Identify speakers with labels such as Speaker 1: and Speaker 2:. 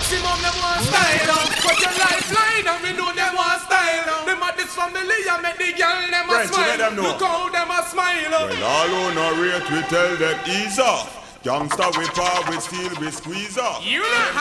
Speaker 1: maximum them want style. Cut your lifeline and we know them want style. Them at this family and make the girl them a smile. Look how them a smile.
Speaker 2: Well, all who no rate we tell them ease off. Youngster we power, we steal, we squeeze off.
Speaker 1: You know